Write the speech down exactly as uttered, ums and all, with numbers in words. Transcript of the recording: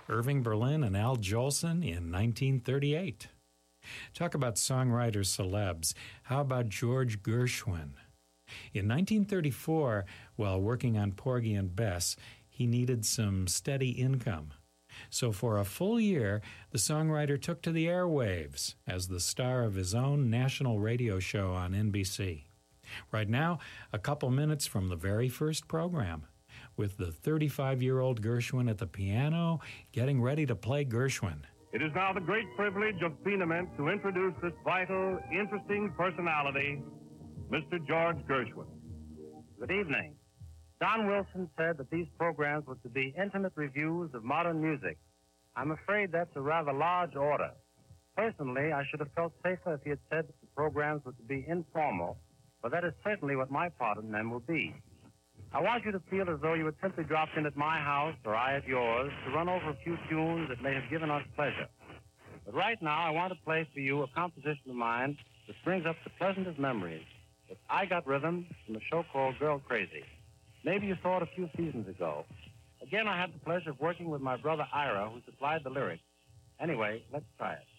Irving Berlin and Al Jolson in nineteen thirty-eight. Talk about songwriter celebs. How about George Gershwin? In nineteen thirty-four, while working on Porgy and Bess, he needed some steady income. So for a full year, the songwriter took to the airwaves as the star of his own national radio show on N B C. Right now, a couple minutes from the very first program, with the thirty-five-year-old Gershwin at the piano, getting ready to play Gershwin. It is now the great privilege of Phenoment to introduce this vital, interesting personality, Mister George Gershwin. Good evening. Don Wilson said that these programs were to be intimate reviews of modern music. I'm afraid that's a rather large order. Personally, I should have felt safer if he had said that the programs were to be informal, but that is certainly what my part of them will be. I want you to feel as though you had simply dropped in at my house or I at yours to run over a few tunes that may have given us pleasure. But right now, I want to play for you a composition of mine that brings up the pleasantest memories. It's I Got Rhythm from a show called Girl Crazy. Maybe you saw it a few seasons ago. Again, I had the pleasure of working with my brother Ira, who supplied the lyrics. Anyway, let's try it.